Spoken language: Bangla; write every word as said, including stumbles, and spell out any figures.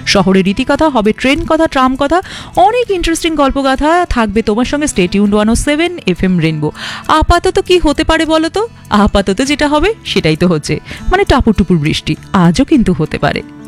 শহরের রীতিকথা, হবে ট্রেন কথা, ট্রাম কথা, অনেক ইন্টারেস্টিং গল্পগাথা থাকবে তোমার সঙ্গে। স্টে টিউনড ওয়ান ও সেভেন এফ এম রেনবো। আপাতত কি হতে পারে বলো তো? আপাতত যেটা হবে সেটাই তো হচ্ছে, মানে টাপুর টুপুর বৃষ্টি আজও কিন্তু হতে পারে।